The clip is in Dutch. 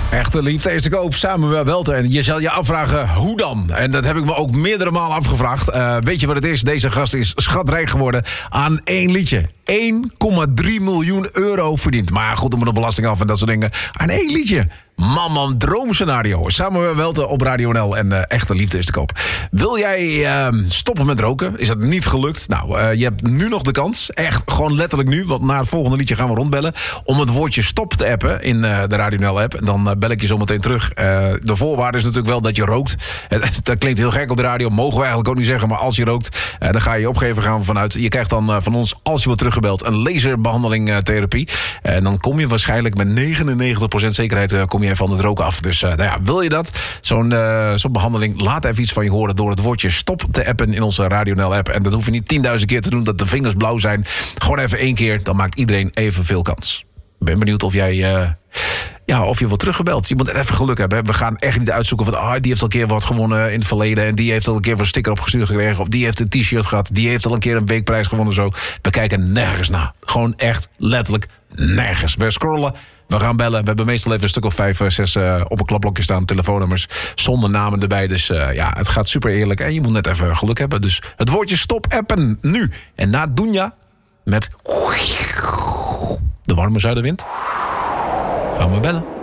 Echte liefde is te koop, Samuel Welten. En je zal je afvragen, hoe dan? En dat heb ik me ook meerdere malen afgevraagd. Weet je wat het is? Deze gast is schatrijk geworden aan één liedje. 1,3 miljoen euro verdiend. Maar goed, er moet nog belasting af en dat soort dingen. Aan één liedje. Man, droomscenario. Samuel Welten op Radio NL en echte liefde is te koop. Wil jij stoppen met roken? Is dat niet gelukt? Nou, je hebt nu nog de kans. Echt, gewoon letterlijk nu. Want na het volgende liedje gaan we rondbellen. Om het woordje stop te appen in de Radio NL app. En dan bel ik je zo meteen terug. De voorwaarde is natuurlijk wel dat je rookt. Dat klinkt heel gek op de radio. Mogen we eigenlijk ook niet zeggen. Maar als je rookt, dan ga je opgeven, gaan we vanuit. Je krijgt dan van ons, als je wordt teruggebeld, een laserbehandeling therapie. En dan kom je waarschijnlijk met 99% zekerheid kom je van het roken af. Dus wil je dat? Zo'n behandeling, laat even iets van je horen door het woordje stop te appen in onze Radio NL app. En dat hoef je niet 10.000 keer te doen, dat de vingers blauw zijn. Gewoon even 1 keer, dan maakt iedereen evenveel kans. Ben benieuwd of jij of je wordt teruggebeld. Je moet er even geluk hebben. Hè? We gaan echt niet uitzoeken van die heeft al een keer wat gewonnen in het verleden en die heeft al een keer een sticker opgestuurd gekregen of die heeft een t-shirt gehad, die heeft al een keer een weekprijs gewonnen. Zo. We kijken nergens naar. Gewoon echt letterlijk nergens. We scrollen, we gaan bellen. We hebben meestal even een stuk of 5, 6 op een klapblokje staan, telefoonnummers zonder namen erbij. Dus het gaat super eerlijk en je moet net even geluk hebben. Dus het woordje stop appen nu. En na Dunja met de warme zuidenwind gaan we bellen.